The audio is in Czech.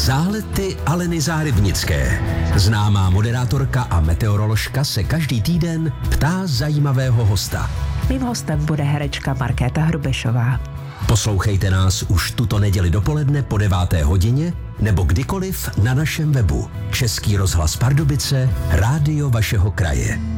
Zálety Aleny Zárybnické. Známá moderátorka a meteoroložka se každý týden ptá zajímavého hosta. Mým hostem bude herečka Markéta Hrubešová. Poslouchejte nás už tuto neděli dopoledne po 9. hodině nebo kdykoliv na našem webu. Český rozhlas Pardubice, rádio vašeho kraje.